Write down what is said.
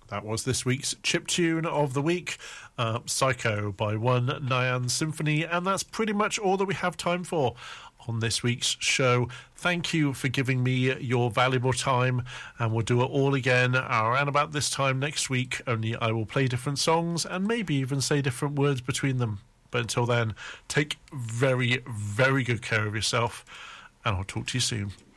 That was this week's chiptune of the week, Psycho by One Nyan Symphony, and that's pretty much all that we have time for on this week's show. Thank you for giving me your valuable time, and we'll do it all again around about this time next week, only I will play different songs and maybe even say different words between them. But until then, take very, very good care of yourself, and I'll talk to you soon.